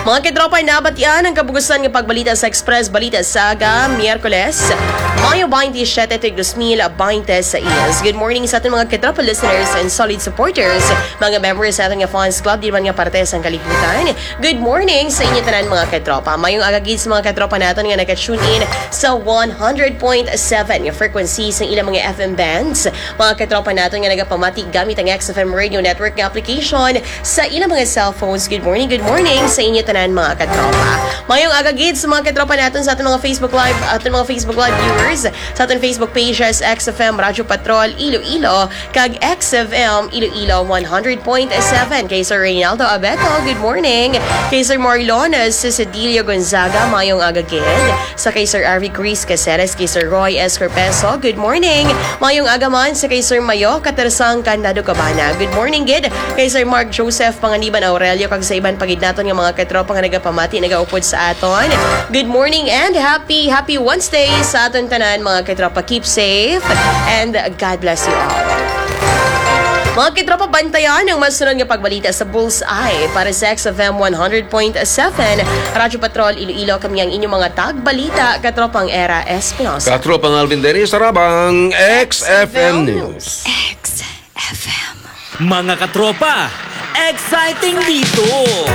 Mga kitropa, nabatian ang kabugusan ng pagbalita sa Express Balita Saga, Miyerkules, Mayo 27, 2026. Good morning sa ating mga kitropa listeners and solid supporters, mga members sa ating fans club, di man nga parte sa kalibutan. Good morning sa inyo tanan mga kitropa. Mayong agagid sa mga kitropa natin nga naka-tune in sa 100.7 yung frequency sa ilang mga FM bands. Mga kitropa natin nga nagapamati gamit ang XFM Radio Network nga application sa ilang mga cellphones. Good morning sa inyo tanan mga katropa. Mayong agagid sa mga katropa natin sa ating mga Facebook Live, viewers, sa ating Facebook pages, XFM Radyo Patrol Iloilo, kag XFM Iloilo 100.7. Kay Sir Reynaldo Abeto, good morning. Kay Sir Marlon Cecilio Gonzaga, mayong agagid. Sa kay Sir Arvi Cruz Caceres, kay Sir Roy Escorpeso, good morning. Mayong agaman sa kay Sir Mayo Katersang Candado Cabana, good morning gid. Kay Sir Mark Joseph Panganiban Aurelio, kag sa iban pagid naton nga mga katropa nga nagapamati nagaupod sa aton. Good morning and happy Wednesday sa aton tanan mga katropa. Keep safe and God bless you all. Mga kitropa, bantayan ang masunod nga pagbalita sa Bullseye para sa XFM 100.7 Radyo Patrol Iloilo. Kami ang inyong mga tagbalita, katropang Era Espinosa, katropang Alvin Dennis Sarabang, XFM News. XFM. Mga katropa, exciting dito!